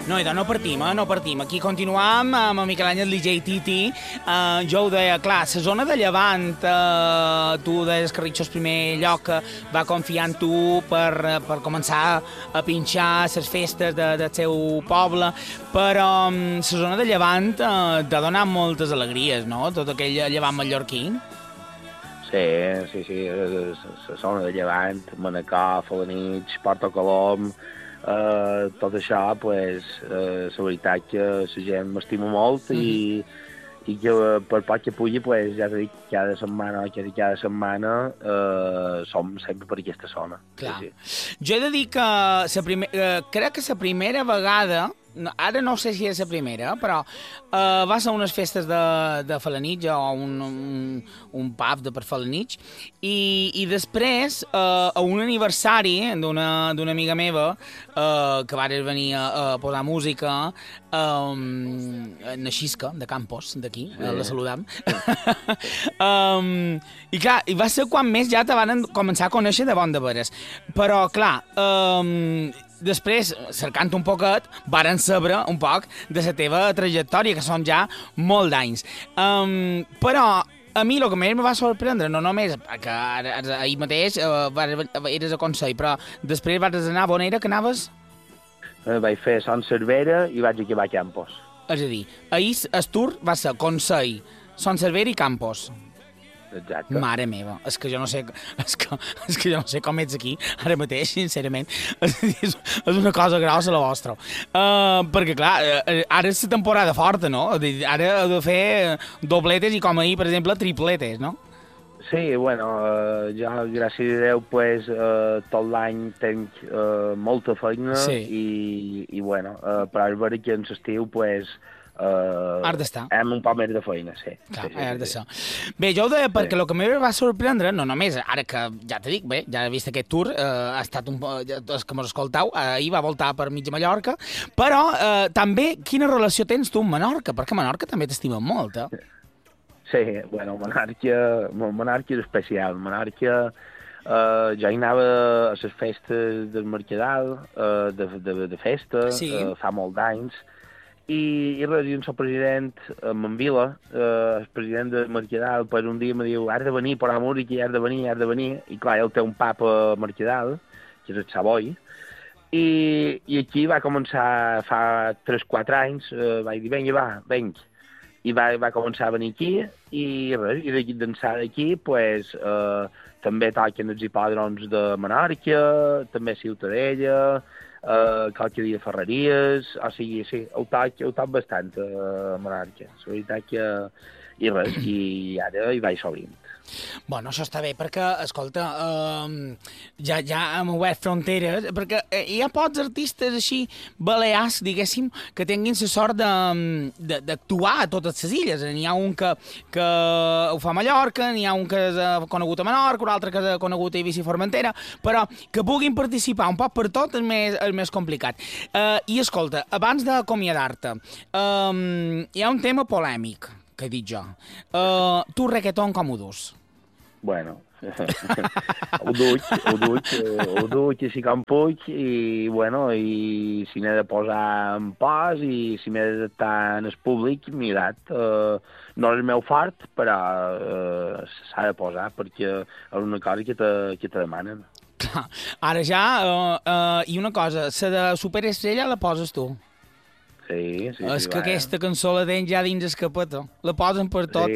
No, idò, no partim, no partim. Aquí continuam amb el Miquel Àngel DJ Titi. Jo ho deia, clar, la zona de Llevant, tu deies que Ritxos primer lloc va confiar en tu per començar a pinxar les festes del seu poble, però la zona de Llevant t'ha donat moltes alegries, no?, tot aquell Llevant mallorquí. Sí, la zona de Llevant, Manacor, Felanitx, Porto Colom, tot això, pues, la veritat que la gent m'estima molt i que per poc que pugui, pues, ja t'he dit, cada setmana som sempre per aquesta zona. Clar. Sí. Jo he de dir que crec que la primera vegada, ara no sé si és la primera, però va ser unes festes de Felanitx o un pub per Felanitx i després a un aniversari d'una amiga meva que va venir a posar música, na Xisca, de Campos, d'aquí, la saludam. I clar, i va ser quan més ja te van començar a conèixer de bon de veres. Però clar, després, cercant un poquet, varen saber un poc de la teva trajectòria, que són ja molt d'anys. Però a mi el que més em va sorprendre, no només que ahir mateix eres a Consell, però després vas anar a on era que anaves? Vaig fer Son Cervera i vaig acabar a Campos. És a dir, ahir el tour va ser Consell, Son Cervera i Campos. Exacte. Mare meva, és que jo no sé com ets aquí ara mateix, sincerament. És una cosa grossa la vostra. Perquè clar, ara és la temporada forta, no? Ara he de fer dobletes i com ahir, per exemple, tripletes, no? Sí, bueno, jo, gràcies a Déu, pues, tot l'any tenc molta feina i bueno, però és veritat que en l'estiu, pues, has d'estar. Hem un poc més de feina, sí. Clar, has d'estar. Bé, jo ho deia perquè el que m'ho va sorprendre, no només, ara que ja t'he dit, bé, ja he vist aquest tour, ha estat els que m'ho escoltau, ahir va voltar per mig de Mallorca, però també quina relació tens tu amb Menorca, perquè Menorca també t'estima molt, eh? Sí, bueno, Menorca és especial. Menorca, jo hi anava a les festes del Mercadal, de festa, fa molt d'anys, i res, jo soc president, en Vila, el president del Mercadal, per un dia me diu, has de venir per la música, has de venir, i clar, ell té un pub a Mercadal, que és el Savoy, i aquí va començar fa 3-4 anys, vaig dir, vinga, venc, i va començar a venir aquí, i res, i d'ençà d'aquí, pues, també toquen els hipòdroms de Menorca, també Ciutadella, qualque dia Ferreries, o sigui, sí, ho toc bastant a Menorca. La veritat que... I res, i ara hi vaig sovint. Bueno, això està bé, perquè, escolta, ja hem obert fronteres, perquè hi ha pocs artistes així balears, diguéssim, que tinguin la sort d'actuar a totes les illes. N'hi ha un que ho fa a Mallorca, n'hi ha un que és conegut a Menorca, un altre que és conegut a Eivissa i Formentera, però que puguin participar un poc per tot és més complicat. I, escolta, abans d'acomiadar-te, hi ha un tema polèmic, que he dit jo. Tu, reggaeton, com ho dus? Bueno, ho duig així com puig i, bueno, i si n'he de posar en pas i si m'he d'adaptar en el públic, mirat, no és el meu fort, però s'ha de posar perquè és una cosa que te demanen. Clar, ara ja, i una cosa, la de Superestrella la poses tu. Sí. És que aquesta cançó la tens ja dins escapeta. La posen per tot.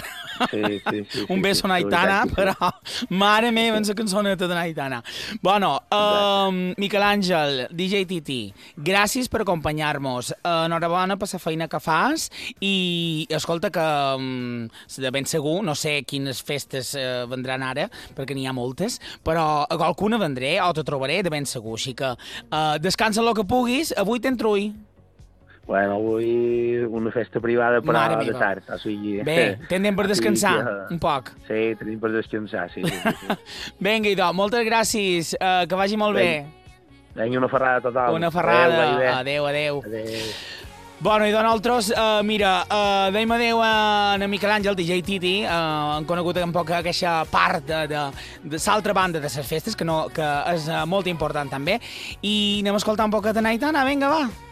Sí. Un beso a Aitana, però mare meva, en la cançoneta de Aitana. Bueno, Miquel Àngel, DJ Titi, gràcies per acompanyar-nos. Enhorabona per la feina que fas i escolta que de ben segur, no sé quines festes vendran ara, perquè n'hi ha moltes, però a qualcuna vendré o te trobaré de ben segur. Així que descansa el que puguis, avui t'entro ui. Bueno, avui una festa privada però de tard. O sigui, bé, tenen per descansar un poc. Sí, tenim per descansar, sí. Vinga, idò, moltes gràcies, que vagi molt bé. Vinga, una ferrada total. Una ferrada, adeu. Bueno, i nosaltres, mira, deim adeu a Miquel Àngel, DJ Titi, han conegut un poc aquesta part de l'altra banda de les festes, que és molt important també, i anem a escoltar un poc de Aitana, vinga, va.